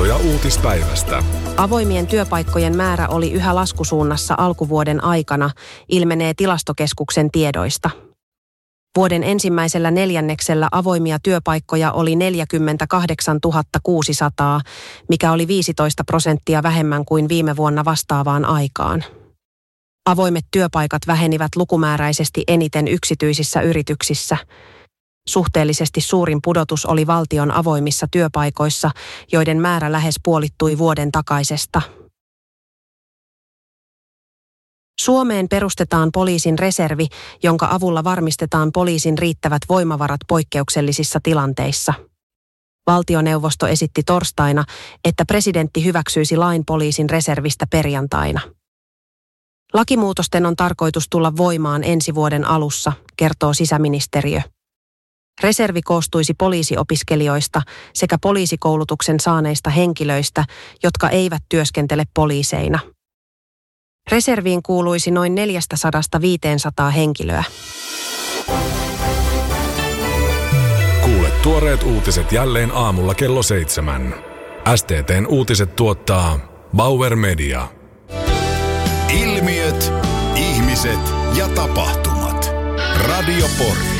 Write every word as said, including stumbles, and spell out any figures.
tietoja uutispäivästä. Avoimien työpaikkojen määrä oli yhä laskusuunnassa alkuvuoden aikana, ilmenee Tilastokeskuksen tiedoista. Vuoden ensimmäisellä neljänneksellä avoimia työpaikkoja oli neljäkymmentäkahdeksantuhatta kuusisataa, mikä oli viisitoista prosenttia vähemmän kuin viime vuonna vastaavaan aikaan. Avoimet työpaikat vähenivät lukumääräisesti eniten yksityisissä yrityksissä. Suhteellisesti suurin pudotus oli valtion avoimissa työpaikoissa, joiden määrä lähes puolittui vuoden takaisesta. Suomeen perustetaan poliisin reservi, jonka avulla varmistetaan poliisin riittävät voimavarat poikkeuksellisissa tilanteissa. Valtioneuvosto esitti torstaina, että presidentti hyväksyisi lain poliisin reservistä perjantaina. Lakimuutosten on tarkoitus tulla voimaan ensi vuoden alussa, kertoo sisäministeriö. Reservi koostuisi poliisiopiskelijoista sekä poliisikoulutuksen saaneista henkilöistä, jotka eivät työskentele poliiseina. Reserviin kuuluisi noin neljästäsadasta-viiteensataan henkilöä. Kuule tuoreet uutiset jälleen aamulla kello seitsemän. S T T:n uutiset tuottaa Bauer Media. Ilmiöt, ihmiset ja tapahtumat. Radio Pori.